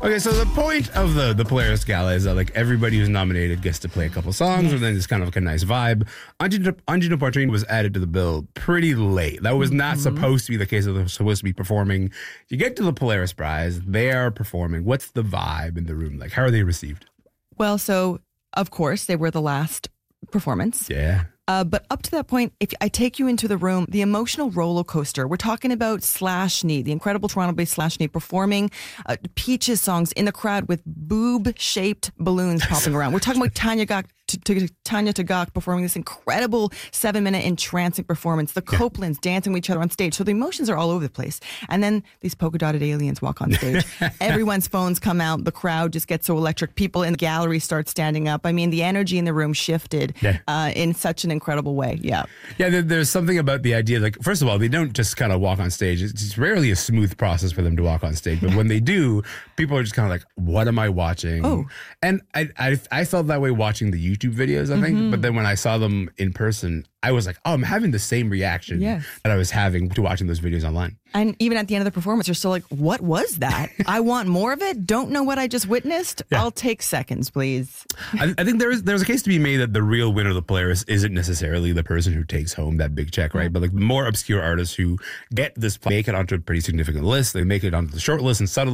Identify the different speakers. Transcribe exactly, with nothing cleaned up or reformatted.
Speaker 1: Okay, so the point of the the Polaris Gala is that like everybody who's nominated gets to play a couple songs, and then it's kind of like a nice vibe. Anjuna, Anjuna Portrine was added to the bill pretty late. That was not mm-hmm. supposed to be the case. They were supposed to be performing. You get to the Polaris Prize, they are performing. What's the vibe in the room like? How are they received?
Speaker 2: Well, so of course they were the last performance.
Speaker 1: Yeah.
Speaker 2: Uh, but up to that point, if I take you into the room, the emotional roller coaster, we're talking about Slash Nee, the incredible Toronto-based Slash Nee, performing uh, Peaches songs in the crowd with boob-shaped balloons popping around. We're talking about Tanya Gok, t- t- Tanya Tagaq performing this incredible seven-minute entrancing performance. The yeah. Copelands dancing with each other on stage. So the emotions are all over the place. And then these polka-dotted aliens walk on stage. Everyone's phones come out. The crowd just gets so electric. People in the gallery start standing up. I mean, the energy in the room shifted yeah. uh, in such an incredible way. Yeah.
Speaker 1: Yeah, there, there's something about the idea, like, first of all, they don't just kind of walk on stage. It's, it's rarely a smooth process for them to walk on stage. But when they do, people are just kind of like, what am I watching?
Speaker 2: Oh.
Speaker 1: And I, I I felt that way watching the YouTube videos, I think. Mm-hmm. But then when I saw them in person, I was like, oh, I'm having the same reaction yes. that I was having to watching those videos online.
Speaker 2: And even at the end of the performance, you're still like, what was that? I want more of it. Don't know what I just witnessed. Yeah. I'll take seconds, please.
Speaker 1: I, I think there's there's a case to be made that the real winner of the Polaris isn't necessarily the person who takes home that big check, right? Yeah. But like more obscure artists who get this, make it onto a pretty significant list. They make it onto the short list and suddenly